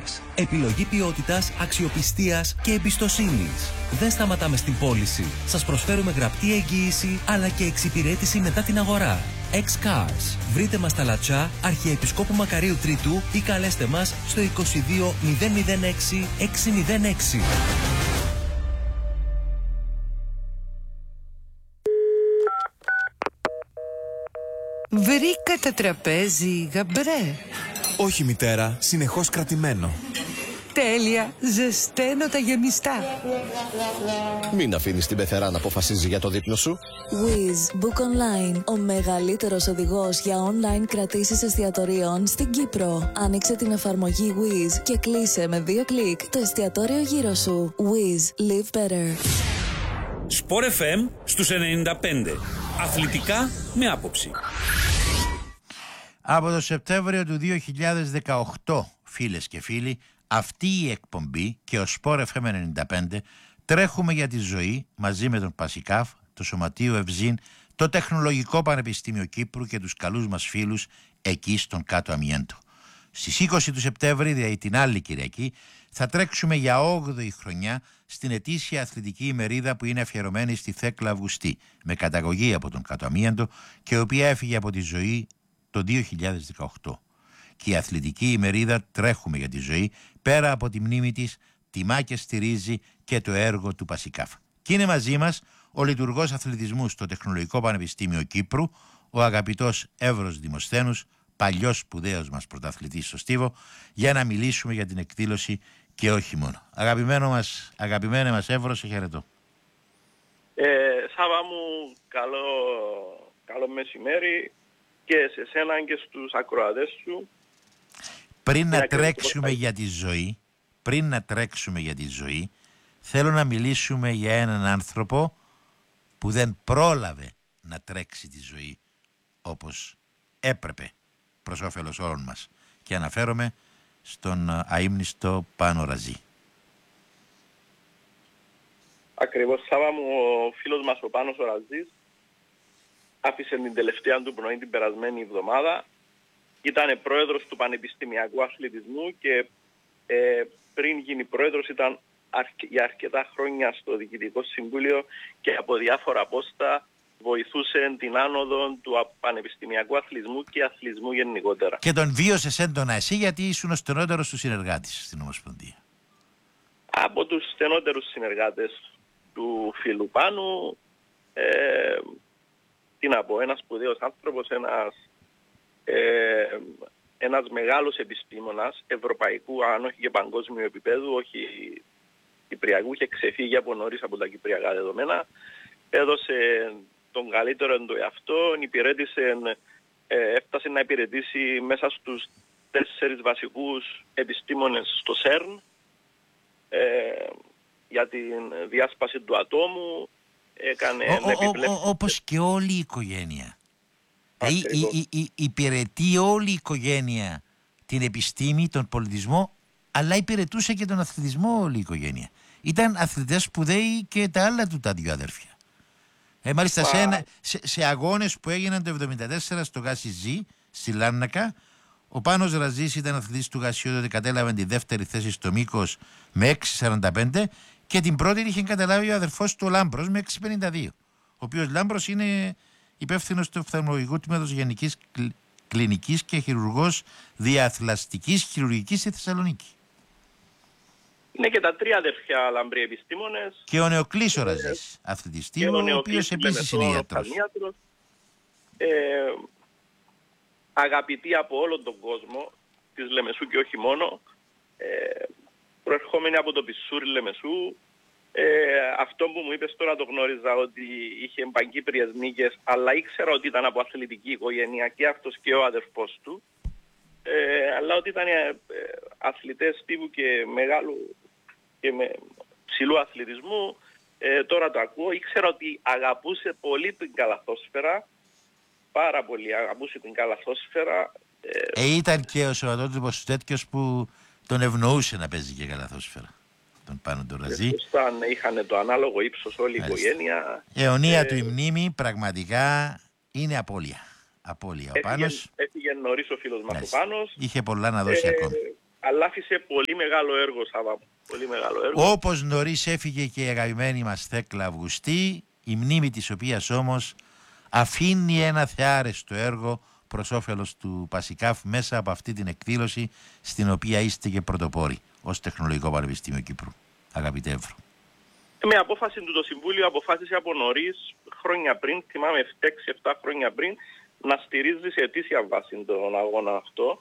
X-Cars. Επιλογή ποιότητας, αξιοπιστίας και εμπιστοσύνης. Δεν σταματάμε στην πώληση. Σας προσφέρουμε γραπτή εγγύηση αλλά και εξυπηρέτηση μετά την αγορά. X-Cars. Βρείτε μας στα Λατσά, Αρχιεπισκόπου Μακαρίου Τρίτου ή καλέστε μας στο 22 006 606. Βρήκατε τραπέζι, γαμπρέ? Όχι μητέρα, συνεχώς κρατημένο. Τέλεια, ζεσταίνω τα γεμιστά. Μην αφήνεις την πεθερά να αποφασίζει για το δείπνο σου. Wizz Book Online, ο μεγαλύτερος οδηγός για online κρατήσεις εστιατορίων στην Κύπρο. Άνοιξε την εφαρμογή Wizz και κλείσε με 2 κλικ το εστιατόριο γύρω σου. Wizz, live better. Sport FM στους 95. Αθλητικά με άποψη. Από το Σεπτέμβριο του 2018, φίλες και φίλοι, αυτή η εκπομπή και ο Sport FM 95 τρέχουμε για τη ζωή μαζί με τον Πασικάφ, το Σωματείο Ευζήν, το Τεχνολογικό Πανεπιστήμιο Κύπρου και τους καλούς μας φίλους εκεί στον Κάτω Αμιέντο. Στις 20 του Σεπτέμβρη, δηλαδή την άλλη Κυριακή, θα τρέξουμε για 8η χρονιά στην ετήσια αθλητική ημερίδα που είναι αφιερωμένη στη Θέκλα Αυγουστή, με καταγωγή από τον Κάτω Αμίαντο και η οποία έφυγε από τη ζωή το 2018. Και η αθλητική ημερίδα «Τρέχουμε για τη ζωή», πέρα από τη μνήμη της, τιμά και στηρίζει και το έργο του Πασικάφ. Και είναι μαζί μας ο λειτουργός αθλητισμού στο Τεχνολογικό Πανεπιστήμιο Κύπρου, ο αγαπητός Εύρος Δημοσθένους, παλιός σπουδαίος μας πρωταθλητής στο Στίβο, για να μιλήσουμε για την εκδήλωση και όχι μόνο. Αγαπημένε μας Εύρο, σε χαιρετώ. Σάβα μου, καλό μεσημέρι και σε σένα και στους ακροατές σου. Πριν να τρέξουμε για τη ζωή, θέλω να μιλήσουμε για έναν άνθρωπο που δεν πρόλαβε να τρέξει τη ζωή όπως έπρεπε προς όφελος όλων μας. Και αναφέρομαι στον αείμνηστο Πάνο Ραζή. Ακριβώς, Σάβα μου, ο φίλος μας ο Πάνος ο Ραζής άφησε την τελευταία του πνοή την περασμένη εβδομάδα. Ήταν πρόεδρος του Πανεπιστημιακού Αθλητισμού και πριν γίνει πρόεδρος ήταν για αρκετά χρόνια στο Διοικητικό Συμβούλιο και από διάφορα πόστα βοηθούσε την άνοδο του Πανεπιστημιακού Αθλητισμού και αθλητισμού γενικότερα. Και τον βίωσες έντονα εσύ, γιατί ήσουν ο στενότερος του συνεργάτης στην Ομοσπονδία. Από τους στενότερους συνεργάτες του φίλου Πάνου, τι να πω, ένας σπουδαίος άνθρωπος, ένας μεγάλος επιστήμονας ευρωπαϊκού, αν όχι και παγκόσμιου επίπεδου, όχι κυπριακού, είχε ξεφύγει από νωρίς από τα κυπριακά δεδομένα, έδωσε τον καλύτερο του εαυτό, έφτασε να υπηρετήσει μέσα στους 4 βασικούς επιστήμονες στο ΣΕΡΝ για την διάσπαση του ατόμου, έκανε όπως και όλη η οικογένεια. Υπηρετεί όλη η οικογένεια την επιστήμη, τον πολιτισμό, αλλά υπηρετούσε και τον αθλητισμό όλη η οικογένεια. Ήταν αθλητές σπουδαίοι και τα άλλα του τα 2 αδέρφια. Μάλιστα σε αγώνες που έγιναν το 1974 στο Γάσι Ζή, στη Λάρνακα, ο Πάνος Ραζής ήταν αθλητής του Γασιού, ότι κατέλαβε τη δεύτερη θέση στο μήκος με 6,45 και την πρώτη είχε καταλάβει ο αδερφός του Λάμπρος με 6,52. Ο οποίος Λάμπρος είναι υπεύθυνος του οφθαλμολογικού τμήματος Γενικής Κλινικής και χειρουργός διαθλαστικής χειρουργικής στη Θεσσαλονίκη. Είναι και τα 3 αδερφιά λαμπροί επιστήμονες. Και ο Νεοκλής ο Ραζής, αθλητιστή, ο οποίος επίσης είναι ιατρός. Αγαπητοί από όλον τον κόσμο της Λεμεσού και όχι μόνο, προερχόμενοι από το Πισούρι Λεμεσού. Αυτό που μου είπες τώρα το γνώριζα, ότι είχε παγκύπριες νίκες, αλλά ήξερα ότι ήταν από αθλητική οικογένεια και αυτός και ο αδερφός του, αλλά ότι ήταν αθλητές τύπου και μεγάλου και με ψηλού αθλητισμού. Τώρα το ακούω, ήξερα ότι αγαπούσε πολύ την καλαθόσφαιρα, πάρα πολύ αγαπούσε την καλαθόσφαιρα. Ήταν και ο σωματότυπος τέτοιος που τον ευνοούσε να παίζει και καλαθόσφαιρα, τον Πάνο τον Ραζή. Είχαν το ανάλογο ύψος όλη η οικογένεια. Αιωνία του η μνήμη, πραγματικά είναι απώλεια. Ο Πάνος. Έφυγε νωρίς ο φίλος μας ο Πάνος. Είχε πολλά να δώσει ακόμη. Αλλά άφησε πολύ μεγάλο έργο, Σάβα μου. Πολύ μεγάλο έργο. Όπως νωρίς έφυγε και η αγαπημένη μας Θέκλα Αυγουστή, η μνήμη της οποίας όμως αφήνει ένα θεάρεστο έργο προς όφελος του Πασικάφ μέσα από αυτή την εκδήλωση στην οποία είστε και πρωτοπόροι ως Τεχνολογικό Πανεπιστήμιο Κύπρου. Αγαπητέ Εύρω. Με απόφαση του το Συμβούλιο αποφάσισε από νωρίς, χρόνια πριν, θυμάμαι 6-7 χρόνια πριν, να στηρίζει σε αιτήσια βάση τον αγώνα αυτό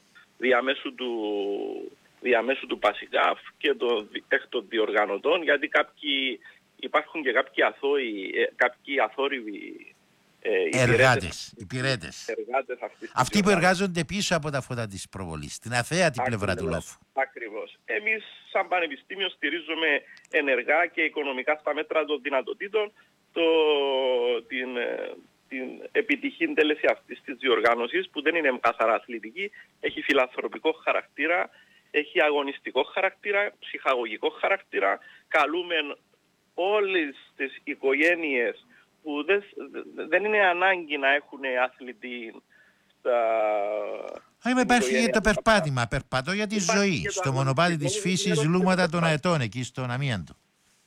διαμέσου του Πασικάφ και των διοργανωτών, γιατί υπάρχουν και κάποιοι αθόρυβοι υπηρέτες. Αυτοί που εργάζονται πίσω από τα φώτα της προβολής, στην αθέατη πλευρά του λόφου. Ακριβώς. Εμείς σαν Πανεπιστήμιο στηρίζουμε ενεργά και οικονομικά στα μέτρα των δυνατοτήτων την επιτυχή τέλεση αυτής της διοργάνωσης, που δεν είναι καθαρά αθλητική, έχει φιλανθρωπικό χαρακτήρα, έχει αγωνιστικό χαρακτήρα, ψυχαγωγικό χαρακτήρα. Καλούμε όλες τις οικογένειες που δεν είναι ανάγκη να έχουν αθλητή Υπάρχει και το περπάτημα. Περπατώ για τη ζωή. Στο μονοπάτι της φύσης, Λούματα των Αετών, εκεί στον Αμίαντο.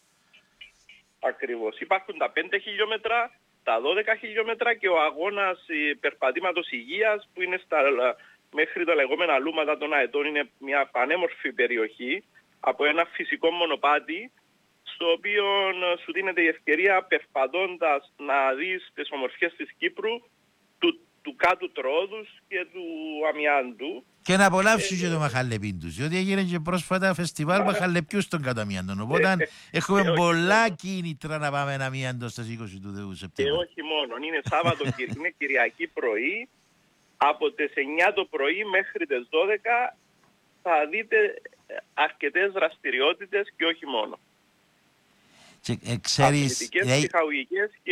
Ακριβώς. Υπάρχουν τα 5 χιλιόμετρα, τα 12 χιλιόμετρα και ο αγώνας περπατήματος υγείας, που είναι μέχρι τα λεγόμενα Λούματα των Αετών. Είναι μια πανέμορφη περιοχή από ένα φυσικό μονοπάτι, στο οποίο σου δίνεται η ευκαιρία, περπατώντας, να δεις τις ομορφιές της Κύπρου, του κάτω Τρόδους και του Αμιάντου. Και να απολαύσεις και το μαχαλεπίν τους, διότι έγινε και πρόσφατα φεστιβάλ μαχαλεπιού στον κάτω Αμιάντο. Οπότε έχουμε πολλά κίνητρα να πάμε ένα Αμιάντο στις 20 του Σεπτέμβρη. Και όχι μόνο, είναι Σάββατο και είναι Κυριακή πρωί, από τις 9 το πρωί μέχρι τις 12 θα δείτε αρκετές δραστηριότητες και όχι μόνο. Αθλητικές, ψυχαγωγικές και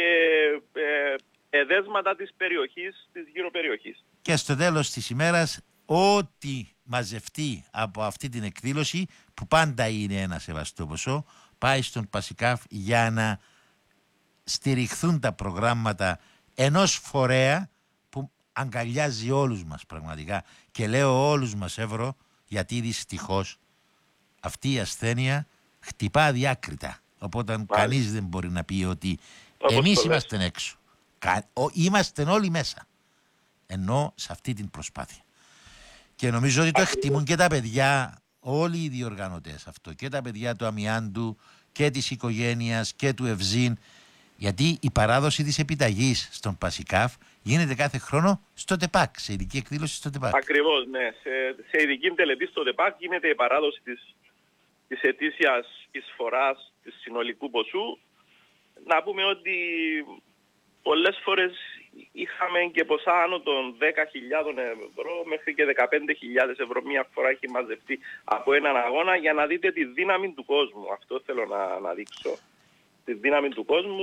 εδέσματα της περιοχής, της γύρω περιοχής. Και στο τέλος της ημέρας, ό,τι μαζευτεί από αυτή την εκδήλωση, που πάντα είναι ένα σεβαστό ποσό, πάει στον Πασικάφ για να στηριχθούν τα προγράμματα ενός φορέα που αγκαλιάζει όλους μας πραγματικά. Και λέω όλους μας, Εύρω, γιατί δυστυχώς αυτή η ασθένεια χτυπά αδιάκριτα. Οπότε κανείς δεν μπορεί να πει ότι εμείς είμαστε έξω. Είμαστε όλοι μέσα. Ενώ σε αυτή την προσπάθεια. Και νομίζω ότι το εκτιμούν και τα παιδιά, όλοι οι διοργανωτές αυτό. Και τα παιδιά του Αμιάντου και της οικογένειας και του Ευζήν. Γιατί η παράδοση της επιταγής στον Πασικάφ γίνεται κάθε χρόνο στο ΤΕΠΑΚ, σε ειδική εκδήλωση στο ΤΕΠΑΚ. Ακριβώς, ναι. Σε ειδική τελετή στο ΤΕΠΑΚ γίνεται η παράδοση της ετήσιας εισφοράς της συνολικού ποσού. Να πούμε ότι πολλές φορές είχαμε και ποσά άνω των 10.000 ευρώ μέχρι και 15.000 ευρώ. Μία φορά έχει μαζευτεί από έναν αγώνα, για να δείτε τη δύναμη του κόσμου. Αυτό θέλω να δείξω. Τη δύναμη του κόσμου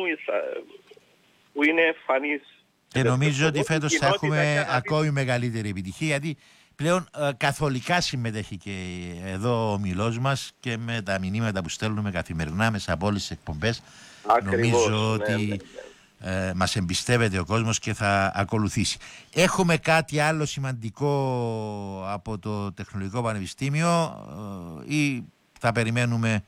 που είναι εμφανής. Και νομίζω ότι φέτος θα έχουμε ακόμη μεγαλύτερη επιτυχία, γιατί πλέον καθολικά συμμετέχει και εδώ ο μιλός μας και με τα μηνύματα που στέλνουμε καθημερινά μέσα από όλες τις εκπομπές. Ακριβώς, νομίζω ότι μας εμπιστεύεται ο κόσμος και θα ακολουθήσει. Έχουμε κάτι άλλο σημαντικό από το Τεχνολογικό Πανεπιστήμιο ή θα περιμένουμε?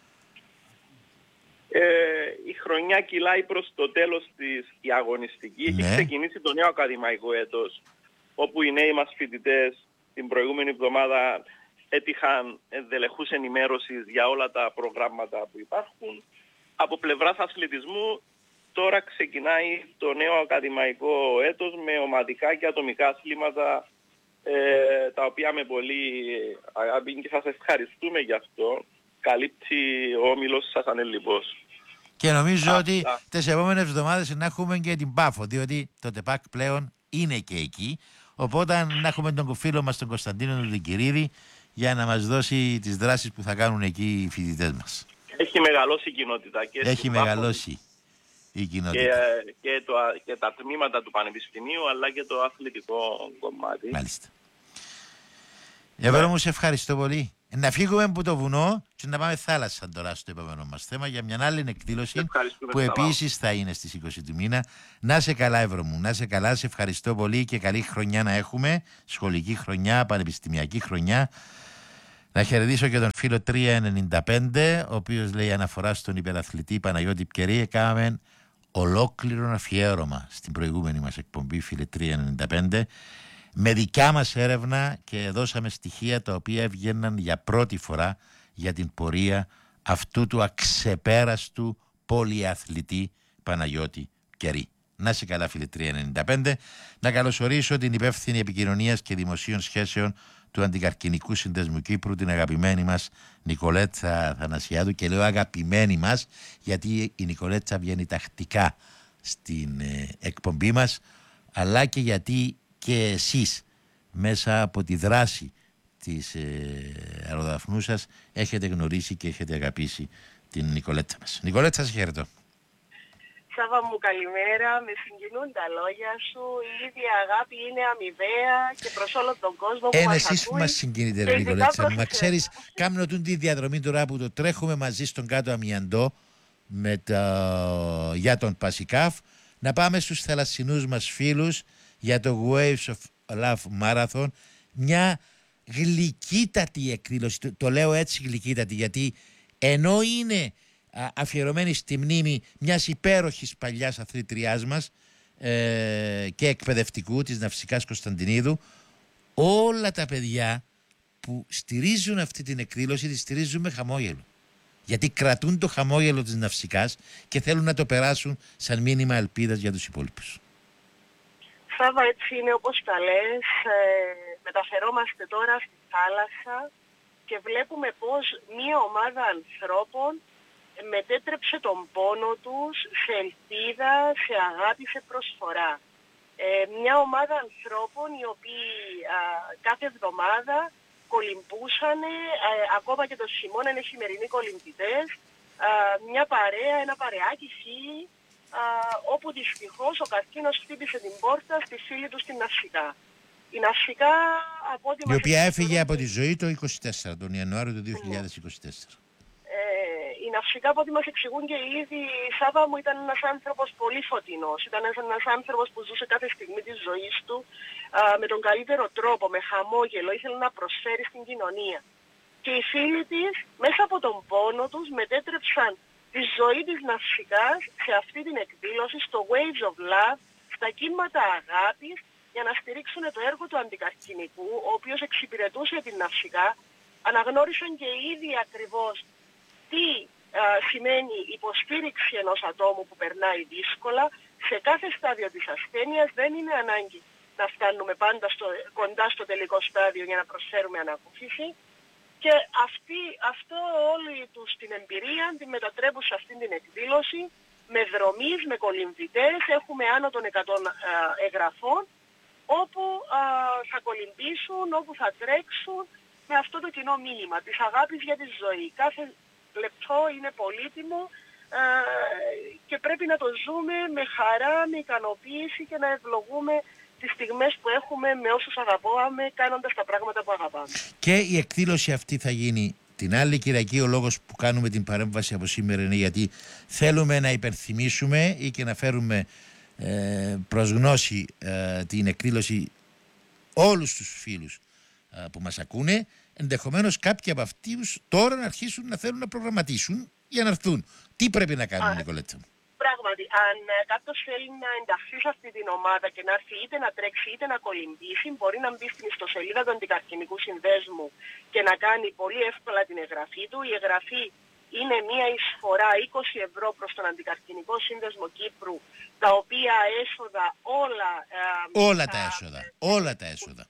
Η χρονιά κυλάει προς το τέλος η αγωνιστική. Έχει ξεκινήσει το νέο ακαδημαϊκό έτος, όπου οι νέοι μας φοιτητές την προηγούμενη εβδομάδα έτυχαν ενδελεχούς ενημέρωσης για όλα τα προγράμματα που υπάρχουν. Από πλευράς αθλητισμού τώρα ξεκινάει το νέο ακαδημαϊκό έτος με ομαδικά και ατομικά αθλήματα, τα οποία με πολύ αγάπη και σας ευχαριστούμε γι' αυτό. Καλύπτει ο όμιλος σας ανελιπώς. Και νομίζω ότι τις επόμενες εβδομάδες να έχουμε και την Πάφο, διότι το ΤΕΠΑΚ πλέον είναι και εκεί. Οπότε να έχουμε τον φίλο μας τον Κωνσταντίνο τον Κυρίδη για να μας δώσει τις δράσεις που θα κάνουν εκεί οι φοιτητές μας. Έχει μεγαλώσει η κοινότητα. Έχει μεγαλώσει η κοινότητα. Και τα τμήματα του Πανεπιστημίου, αλλά και το αθλητικό κομμάτι. Μάλιστα. Εύρω μου, σε ευχαριστώ πολύ. Να φύγουμε από το βουνό και να πάμε θάλασσα τώρα στο επόμενο μας θέμα για μια άλλη εκδήλωση που επίσης θα είναι στις 20 του μήνα. Να σε καλά, Εύρω μου, να σε καλά, σε ευχαριστώ πολύ και καλή χρονιά να έχουμε, σχολική χρονιά, πανεπιστημιακή χρονιά. Να χαιρετήσω και τον φίλο 395, ο οποίος λέει αναφορά στον υπεραθλητή Παναγιώτη Πκερή. Έκαναμε ολόκληρο αφιέρωμα στην προηγούμενη μας εκπομπή, φίλε 395, με δικιά μας έρευνα και δώσαμε στοιχεία τα οποία έβγαιναν για πρώτη φορά για την πορεία αυτού του αξεπέραστου πολυαθλητή Παναγιώτη Πκερή. Να είσαι καλά, φίλε 395. Να καλωσορίσω την υπεύθυνη επικοινωνίας και δημοσίων σχέσεων του Αντικαρκυνικού Συνδέσμου Κύπρου, την αγαπημένη μας Νικολέτσα Θανασιάδου, και λέω αγαπημένη μας γιατί η Νικολέτσα βγαίνει τακτικά στην εκπομπή μας, αλλά και γιατί και εσείς μέσα από τη δράση της αεροδαφνού σας έχετε γνωρίσει και έχετε αγαπήσει την Νικολέτσα μας. Νικολέτσα, σε χαιρετώ. Σάβα μου, καλημέρα. Με συγκινούν τα λόγια σου. Η ίδια αγάπη είναι αμοιβαία και προς όλο τον κόσμο που μας Εσείς που ακούει. μας συγκινείτε, ρε Νικολέτσα. Μα ξέρεις, κάνω τη διαδρομή τώρα που το τρέχουμε μαζί στον κάτω Αμιαντό για τον Πασικάφ, να πάμε στους θαλασσινούς μας φίλους για το Waves of Love Marathon. Μια γλυκύτατη εκδήλωση. Το λέω έτσι γλυκύτατη γιατί ενώ είναι αφιερωμένη στη μνήμη μιας υπέροχης παλιάς αθλητριάς μας και εκπαιδευτικού της Ναυσικάς Κωνσταντινίδου, όλα τα παιδιά που στηρίζουν αυτή την εκδήλωση τη στηρίζουν με χαμόγελο, γιατί κρατούν το χαμόγελο της Ναυσικάς και θέλουν να το περάσουν σαν μήνυμα ελπίδας για τους υπόλοιπους. Σάβα, έτσι είναι όπως τα λες. Μεταφερόμαστε τώρα στη θάλασσα και βλέπουμε πως μία ομάδα ανθρώπων μετέτρεψε τον πόνο τους σε ελπίδα, σε αγάπη, σε προσφορά. Μια ομάδα ανθρώπων οι οποίοι κάθε εβδομάδα κολυμπούσανε, ακόμα και το χειμώνα είναι χειμερινοί κολυμπητές, μια παρέα, ένα παρεάκι φίλοι, όπου δυστυχώς ο καρκίνος χτύπησε την πόρτα στη φίλη του στην Ναυσικά. Η Ναυσικά, από ό,τι η οποία έφυγε από τη ζωή το 24, τον Ιανουάριο του 2024. Η Ναυσικά, από ό,τι μας εξηγούν και οι ίδιοι, η Σάβα μου ήταν ένας άνθρωπος πολύ φωτεινός. Ήταν ένας άνθρωπος που ζούσε κάθε στιγμή της ζωής του με τον καλύτερο τρόπο, με χαμόγελο, ήθελε να προσφέρει στην κοινωνία. Και οι φίλοι της, μέσα από τον πόνο τους, μετέτρεψαν τη ζωή της Ναυσικάς σε αυτή την εκδήλωση, στο Waves of Love, στα κύματα αγάπης, για να στηρίξουν το έργο του Αντικαρκυνικού, ο οποίος εξυπηρετούσε την Ναυσικά. Αναγνώρισαν και οι ίδιοι ακριβώς τι σημαίνει υποστήριξη ενός ατόμου που περνάει δύσκολα σε κάθε στάδιο της ασθένειας. Δεν είναι ανάγκη να φτάνουμε πάντα κοντά στο τελικό στάδιο για να προσφέρουμε ανακούφιση. Και αυτό όλοι τους την εμπειρία την μετατρέπουν σε αυτήν την εκδήλωση με δρομείς, με κολυμβητές. Έχουμε άνω των 100 εγγραφών όπου θα κολυμπήσουν, όπου θα τρέξουν με αυτό το κοινό μήνυμα της αγάπης για τη ζωή. Κάθε λεπτό είναι πολύτιμο και πρέπει να το ζούμε με χαρά, με ικανοποίηση και να ευλογούμε τις στιγμές που έχουμε με όσους αγαπάμε, κάνοντας τα πράγματα που αγαπάμε. Και η εκδήλωση αυτή θα γίνει την άλλη Κυριακή. Ο λόγος που κάνουμε την παρέμβαση από σήμερα είναι γιατί θέλουμε να υπενθυμίσουμε ή και να φέρουμε προς γνώση την εκδήλωση όλους τους φίλους που μας ακούνε. Ενδεχομένως κάποιοι από αυτούς τώρα να αρχίσουν να θέλουν να προγραμματίσουν για να έρθουν. Τι πρέπει να κάνουν, Νικολέτσα? Πράγματι, αν κάποιος θέλει να ενταχθεί σε αυτή την ομάδα και να έρθει είτε να τρέξει είτε να κολυμπήσει, μπορεί να μπει στην ιστοσελίδα του Αντικαρκυνικού Συνδέσμου και να κάνει πολύ εύκολα την εγγραφή του. Η εγγραφή είναι μία εισφορά 20 ευρώ προς τον Αντικαρκυνικό Σύνδεσμο Κύπρου, τα οποία έσοδα όλα τα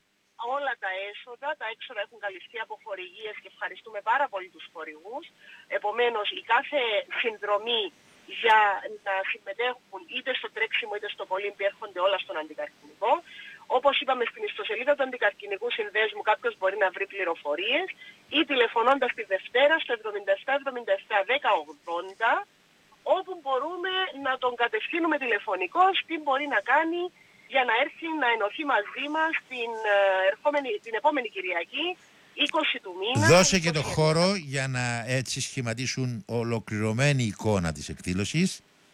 έσοδα, τα έξοδα έχουν καλυφθεί από χορηγίες και ευχαριστούμε πάρα πολύ τους χορηγούς. Επομένως, η κάθε συνδρομή για να συμμετέχουν είτε στο τρέξιμο είτε στο κολύμπι έρχονται όλα στον Αντικαρκυνικό. Όπως είπαμε, στην ιστοσελίδα του Αντικαρκυνικού Συνδέσμου κάποιος μπορεί να βρει πληροφορίες ή τηλεφωνώντας τη Δευτέρα στο 77-77-10-80, όπου μπορούμε να τον κατευθύνουμε τηλεφωνικώς τι μπορεί να κάνει για να έρθει να ενωθεί μαζί μας την επόμενη Κυριακή, 20 του μήνα. Δώσε και το χώρο για να έτσι σχηματίσουν ολοκληρωμένη εικόνα της εκδήλωσης.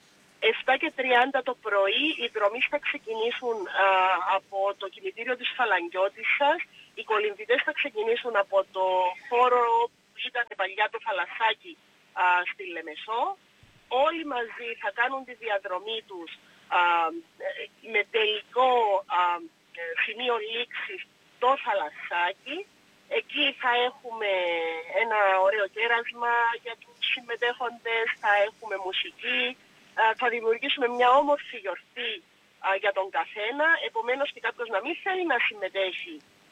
7:30 το πρωί οι δρομείς θα ξεκινήσουν από το κημητήριο της Φαλαγγιώτισσας. Οι κολυμβητές θα ξεκινήσουν από το χώρο που ήταν παλιά το θαλασσάκι στη Λεμεσό. Όλοι μαζί θα κάνουν τη διαδρομή τους με τελικό σημείο λήξης το θαλασσάκι. Εκεί θα έχουμε ένα ωραίο κέρασμα για τους συμμετέχοντες, θα έχουμε μουσική, θα δημιουργήσουμε μια όμορφη γιορτή για τον καθένα. Επομένως και κάποιος να μην θέλει να συμμετέχει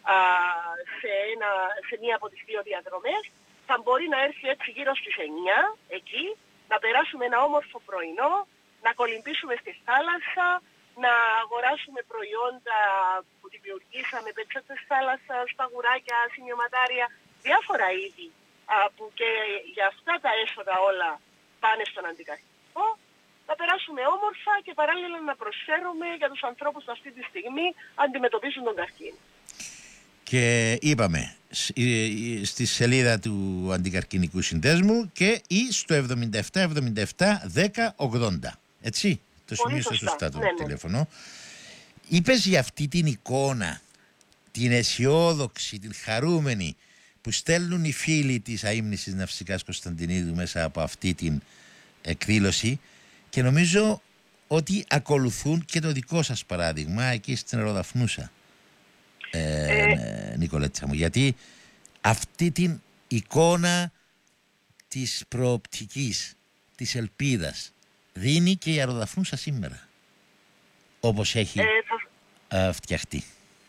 σε μία από τις δύο διαδρομές, θα μπορεί να έρθει έτσι γύρω στις 9 εκεί, να περάσουμε ένα όμορφο πρωινό, να κολυμπήσουμε στη θάλασσα, να αγοράσουμε προϊόντα που δημιουργήσαμε, πετσέτες θάλασσας, παγουράκια, σημειωματάρια, διάφορα είδη που και για αυτά τα έσοδα όλα πάνε στον αντικαρκυνικό. Θα περάσουμε όμορφα και παράλληλα να προσφέρουμε για τους ανθρώπους που αυτή τη στιγμή αντιμετωπίζουν τον καρκίνο. Και είπαμε στη σελίδα του Αντικαρκυνικού Συνδέσμου και ή στο 77-77-10-80. Έτσι, το σημείωσα σωστά το τηλέφωνο. Είπες για αυτή την εικόνα, την αισιόδοξη, την χαρούμενη που στέλνουν οι φίλοι της Αείμνησης Ναυσικάς Κωνσταντινίδου μέσα από αυτή την εκδήλωση, και νομίζω ότι ακολουθούν και το δικό σας παράδειγμα εκεί στην Αεροδαφνούσα, Νικολέτσα μου, γιατί αυτή την εικόνα της προοπτικής, της ελπίδας δίνει και η Αεροδαφνούσα σήμερα, όπως έχει φτιαχτεί.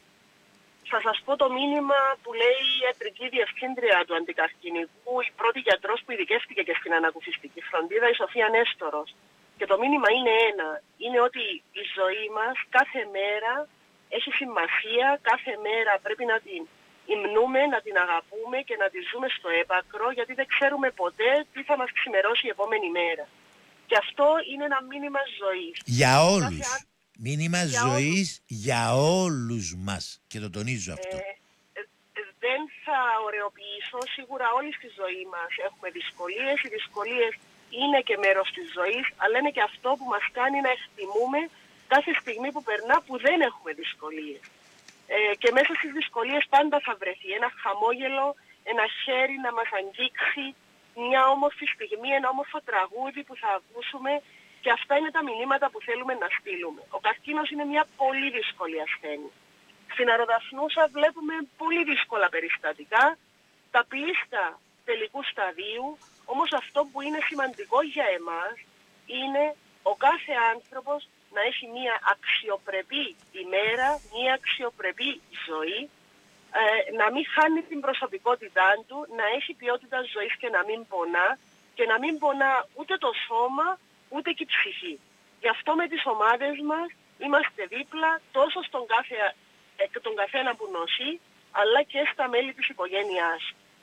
Θα σας πω το μήνυμα που λέει η ιατρική διευθύντρια του Αντικαρκυνικού, η πρώτη γιατρός που ειδικεύτηκε και στην ανακουφιστική φροντίδα, η Σοφία Νέστορος. Και το μήνυμα είναι ένα, είναι ότι η ζωή μας κάθε μέρα έχει σημασία, κάθε μέρα πρέπει να την υμνούμε, να την αγαπούμε και να τη ζούμε στο έπακρο, γιατί δεν ξέρουμε ποτέ τι θα μας ξημερώσει η επόμενη μέρα. Και αυτό είναι ένα μήνυμα ζωής. Για όλους. Μήνυμα ζωής για όλους μας. Και το τονίζω αυτό. Δεν θα ωρεοποιήσω. Σίγουρα όλοι στη ζωή μας έχουμε δυσκολίες. Οι δυσκολίες είναι και μέρος της ζωής, αλλά είναι και αυτό που μας κάνει να εκτιμούμε κάθε στιγμή που περνά που δεν έχουμε δυσκολίες. Και μέσα στις δυσκολίες πάντα θα βρεθεί ένα χαμόγελο, ένα χέρι να μας αγγίξει, μια όμορφη στιγμή, ένα όμορφο τραγούδι που θα ακούσουμε, και αυτά είναι τα μηνύματα που θέλουμε να στείλουμε. Ο καρκίνος είναι μια πολύ δύσκολη ασθένεια. Στην Αεροδαφνούσα βλέπουμε πολύ δύσκολα περιστατικά, τα πλήστα τελικού σταδίου, όμως αυτό που είναι σημαντικό για εμάς είναι ο κάθε άνθρωπος να έχει μια αξιοπρεπή ημέρα, μια αξιοπρεπή ζωή, να μην χάνει την προσωπικότητά του, να έχει ποιότητα ζωής και να μην πονά, και να μην πονά ούτε το σώμα ούτε και η ψυχή. Γι' αυτό με τις ομάδες μας είμαστε δίπλα τόσο τον καθένα που νοσεί, αλλά και στα μέλη της οικογένειάς.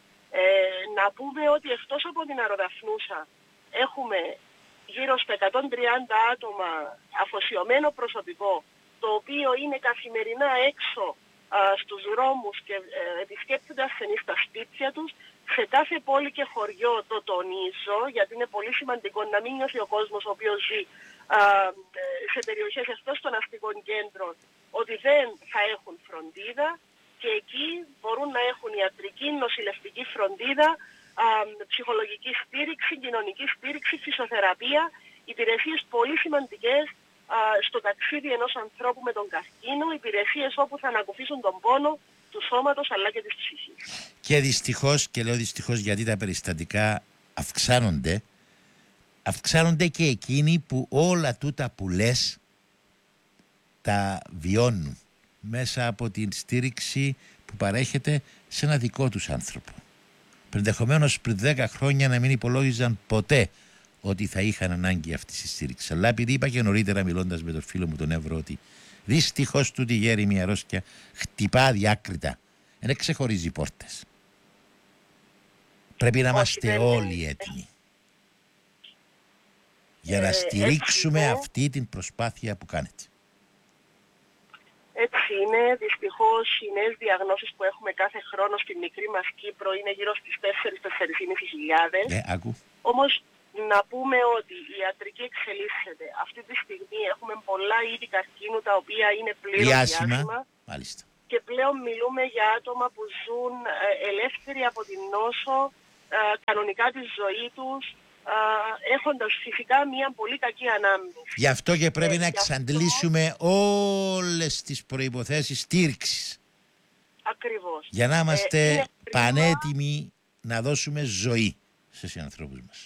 Να πούμε ότι εκτός από την Αεροδαφνούσα έχουμε γύρω στα 130 άτομα αφοσιωμένο προσωπικό, το οποίο είναι καθημερινά έξω στους δρόμους και επισκέπτονται ασθενείς στα σπίτια τους. Σε κάθε πόλη και χωριό, το τονίζω, γιατί είναι πολύ σημαντικό να μην νιώθει ο κόσμος ο οποίος ζει σε περιοχές εκτός των αστικών κέντρων ότι δεν θα έχουν φροντίδα, και εκεί μπορούν να έχουν ιατρική, νοσηλευτική φροντίδα, ψυχολογική στήριξη, κοινωνική στήριξη, φυσιοθεραπεία, υπηρεσίες πολύ σημαντικές στο ταξίδι ενός ανθρώπου με τον καρκίνο, υπηρεσίες όπου θα ανακουφίσουν τον πόνο του σώματος αλλά και της ψυχής. Και δυστυχώς, και λέω δυστυχώς γιατί τα περιστατικά αυξάνονται και εκείνοι που όλα τούτα που λες τα βιώνουν μέσα από την στήριξη που παρέχεται σε ένα δικό τους άνθρωπο. Ενδεχομένως πριν 10 χρόνια να μην υπολόγιζαν ποτέ ότι θα είχαν ανάγκη αυτή τη στήριξη. Αλλά επειδή είπα και νωρίτερα μιλώντας με τον φίλο μου τον Εύρο ότι δυστυχώς τούτη γέριμη αρρώστια χτυπά διάκριτα, δεν ξεχωρίζει πόρτες. Πρέπει να είμαστε όλοι έτοιμοι για να στηρίξουμε αυτή την προσπάθεια που κάνετε. Έτσι είναι. Δυστυχώς οι νέες διαγνώσεις που έχουμε κάθε χρόνο στη μικρή μας Κύπρο είναι γύρω στις 4.000-4.500. Όμως να πούμε ότι η ιατρική εξελίσσεται. Αυτή τη στιγμή έχουμε πολλά είδη καρκίνου τα οποία είναι πλήρως διάσημα. Μάλιστα. και πλέον μιλούμε για άτομα που ζουν ελεύθεροι από την νόσο, κανονικά τη ζωή τους, έχοντας φυσικά μια πολύ κακή ανάμνηση. Γι' αυτό και πρέπει να εξαντλήσουμε όλες τις προϋποθέσεις στήριξης. Ακριβώς. Για να είμαστε είναι πανέτοιμοι να δώσουμε ζωή στους ανθρώπους μας.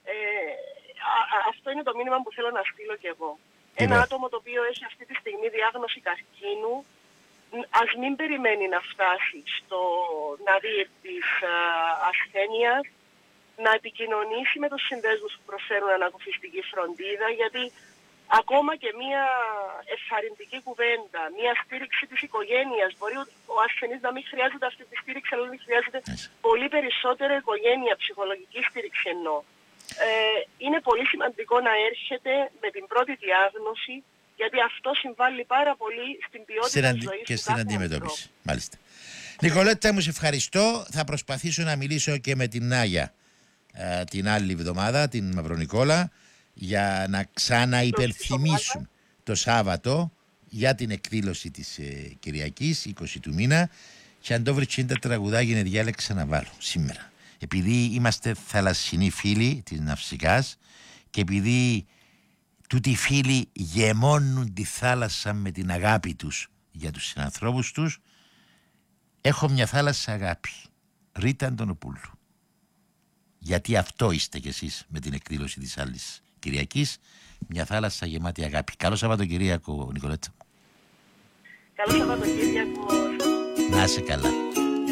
Αυτό είναι το μήνυμα που θέλω να στείλω κι εγώ. Τι Ένα λέω? άτομο το οποίο έχει αυτή τη στιγμή διάγνωση καρκίνου, ας μην περιμένει να φτάσει στο να δει της ασθένειας, να επικοινωνήσει με τους συνδέσμους που προσφέρουν ανακουφιστική φροντίδα, γιατί ακόμα και μια ευθαρρυντική κουβέντα, μια στήριξη της οικογένειας, μπορεί ο ασθενής να μην χρειάζεται αυτή τη στήριξη, αλλά να χρειάζεται πολύ περισσότερο οικογένεια, ψυχολογική στήριξη εννοώ. Είναι πολύ σημαντικό να έρχεται με την πρώτη διάγνωση, γιατί αυτό συμβάλλει πάρα πολύ στην ποιότητα της ζωής και του στην κάθε αντιμετώπιση. ανθρώπου. Μάλιστα. Νικολέτα, μου σε ευχαριστώ. Θα προσπαθήσω να μιλήσω και με την Νάγια την άλλη εβδομάδα, την Μαυρονικόλα, για να ξαναυπενθυμίσουμε το Σάββατο για την εκδήλωση της Κυριακής, 20 του μήνα, και αν το βρει τα τραγουδάκια διάλεξα να βάλω σήμερα. Επειδή είμαστε θαλασσινοί φίλοι της Ναυσικάς και επειδή τούτοι οι φίλοι γεμώνουν τη θάλασσα με την αγάπη τους για τους συνανθρώπους τους, έχω μια θάλασσα αγάπη. Ρίτα Αντωνοπούλου. Γιατί αυτό είστε κι εσείς με την εκδήλωση της άλλης Κυριακής, μια θάλασσα γεμάτη αγάπη. Καλό Σαββατοκυριακό, Νικολέτσα. Καλό Σαββατοκύριακο. Να είσαι καλά.